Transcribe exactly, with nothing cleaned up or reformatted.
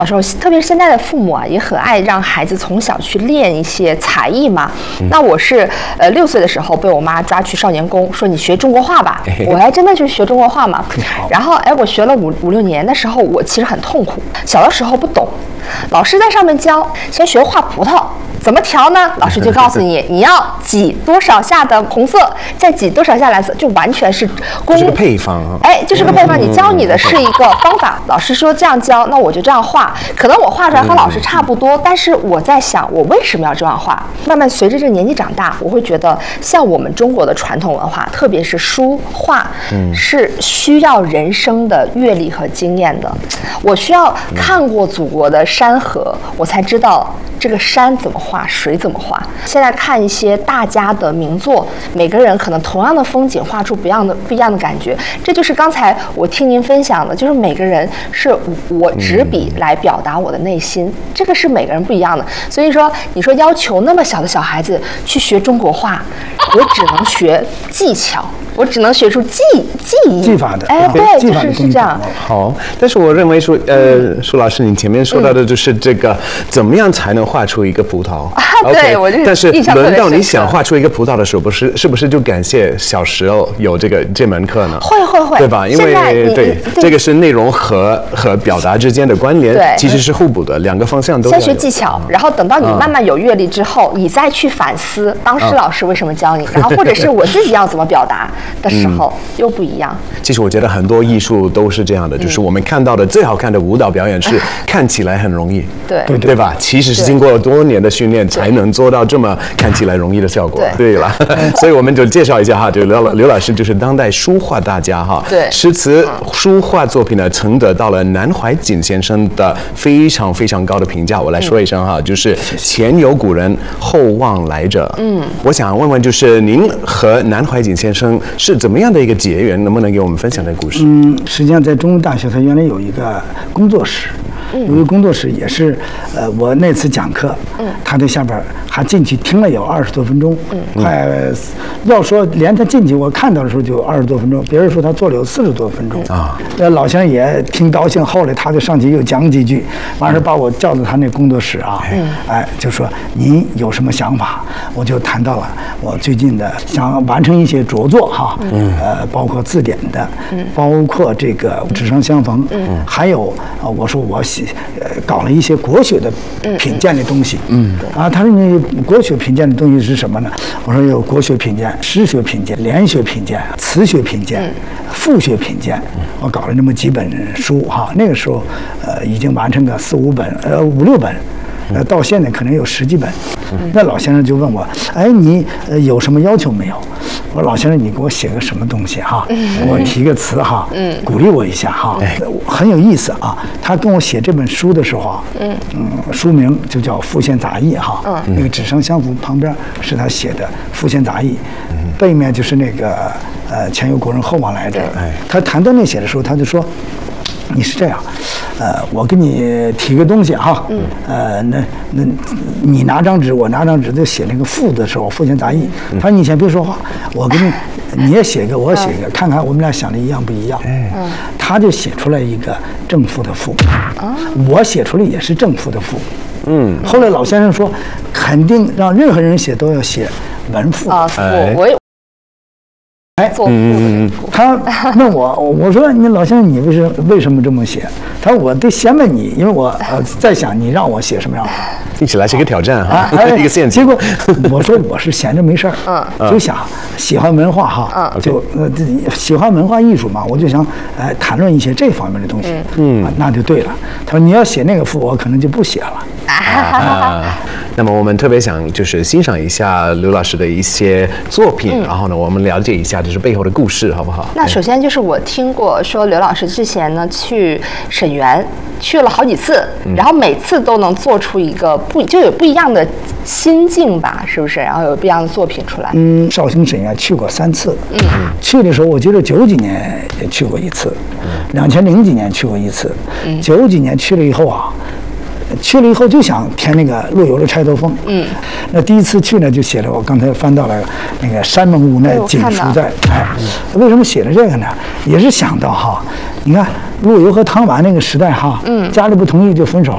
小时候，特别是现在的父母啊，也很爱让孩子从小去练一些才艺嘛。嗯、那我是呃六岁的时候被我妈抓去少年宫，说你学中国话吧。我还真的去学中国话嘛。然后哎，我学了五五六年的时候，我其实很痛苦。小的时候不懂，老师在上面教，先学画葡萄。怎么调呢？老师就告诉你，你要挤多少下的红色，再挤多少下蓝色，就完全是工。 这个配方啊。 哎，就是个配方。你教你的是一个方法，老师说这样教，那我就这样画。可能我画出来和老师差不多，但是我在想，我为什么要这样画？慢慢随着这个年纪长大，我会觉得，像我们中国的传统文化，特别是书画，是需要人生的阅历和经验的。我需要看过祖国的山河，我才知道这个山怎么画，水怎么画。现在看一些大家的名作，每个人可能同样的风景画出不一样的不一样的感觉。这就是刚才我听您分享的，就是每个人是我执笔来表达我的内心，嗯、这个是每个人不一样的。所以说，你说要求那么小的小孩子去学中国画，我只能学技巧。我只能学出技技艺技法的， 哎，对，就是是这样。 好，但是我认为说，呃，舒老师，你前面说到的就是这个，怎么样才能画出一个葡萄？ 啊，对，我就但是轮到你想画出一个葡萄的时候，不是是不是就感谢小时候有这个这门课呢？ 会会会， 对吧？因为对这个是内容和和表达之间的关联，其实是互补的，两个方向都先学技巧，然后等到你慢慢有阅历之后，你再去反思当时老师为什么教你，然后或者是我自己要怎么表达。的时候、嗯、又不一样。 其实我觉得很多艺术都是这样的，嗯、就是我们看到的最好看的舞蹈表演是看起来很容易， 对对对吧？其实是经过多年的训练才能做到这么看起来容易的效果。对了，所以我们就介绍一下哈，就刘刘老师就是当代书画大家哈， 对， 诗词书画作品呢曾得到了南怀瑾先生的非常非常高的评价。我来说一声哈，嗯、就是前有古人，后望来者。嗯，我想问问，就是您和南怀瑾先生是怎么样的一个结缘？能不能给我们分享这个故事？ 嗯，实际上在中文大学，它原来有一个工作室，有一个工作室也是，呃，我那次讲课，嗯，他在下边还进去听了有二十多分钟，嗯，快要说连他进去我看到的时候就有二十多分钟，别人说他做了有四十多分钟啊。呃，老先生也挺高兴，后来他就上去又讲几句，完事把我叫到他那工作室啊，嗯，哎，就说您有什么想法？我就谈到了我最近的想完成一些着作哈，嗯，呃，包括字典的，嗯，包括这个纸上相逢，嗯，还有啊，我说我写呃搞了一些国学的品鉴的东西，嗯，啊，他说你国学品鉴的东西是什么呢？我说有国学品鉴、诗学品鉴、联学品鉴、词学品鉴、赋学品鉴，我搞了那么几本书哈。那个时候呃已经完成个四五本，呃五六本。呃，到现在可能有十几本。那老先生就问我，哎，你呃有什么要求没有？我说老先生，你给我写个什么东西哈？我提个词哈，嗯，鼓励我一下哈，很有意思啊。他跟我写这本书的时候啊，嗯嗯，书名就叫《复现杂艺》哈，嗯，那个纸上相逢旁边是他写的《复现杂艺》，背面就是那个呃前有古人后望来者。他谈到那写的时候，他就说。你是这样，呃，我给你提个东西哈，嗯，呃，那那你拿张纸，我拿张纸，就写那个赋的时候，复现杂艺。他说你先别说话，我给你，你也写一个，我写一个，看看我们俩想的一样不一样。嗯，他就写出来一个正赋的赋，我写出来也是正赋的赋。嗯，后来老先生说，肯定让任何人写都要写文赋啊，我我。 哎，嗯，他问我，我说你老先生，你为什为什么这么写？他说我得先问你，因为我呃在想你让我写什么样。 听起来是一个挑战哈， 啊、 一个陷阱。 结果我说我是闲着没事儿，嗯，就想喜欢文化哈，嗯，就呃喜欢文化艺术嘛，我就想哎谈论一些这方面的东西，嗯，啊、那就对了。他说你要写那个赋，我可能就不写了。 啊，那么我们特别想就是欣赏一下刘老师的一些作品，嗯、然后呢，我们了解一下就是背后的故事，好不好？ 那首先就是我听过说刘老师之前呢去沈园去了好几次，嗯、然后每次都能做出一个不就有不一样的心境吧，是不是？然后有不一样的作品出来。 嗯，绍兴沈园去过三次，嗯，去的时候我记得九几年也去过一次，两千零几年去过一次，嗯，九几年去了以后啊。去了以后就想填那个陆游的《钗头凤》，嗯，那第一次去呢就写了，我刚才翻到了那个山门无奈锦书在，哎，为什么写了这个呢？也是想到哈，你看陆游和唐婉那个时代哈，嗯，家里不同意就分手